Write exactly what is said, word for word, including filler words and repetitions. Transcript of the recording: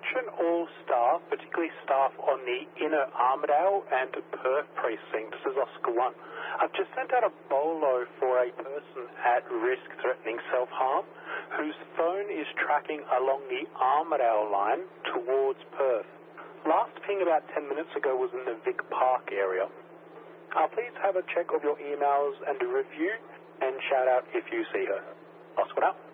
Attention all staff, particularly staff on the inner Armidale and Perth precinct. This is Oscar one. I've just sent out a bolo for a person at risk threatening self-harm whose phone is tracking along the Armidale line towards Perth. Last ping about ten minutes ago was in the Vic Park area. Uh, please have a check of your emails and a review and shout out if you see her. Oscar out.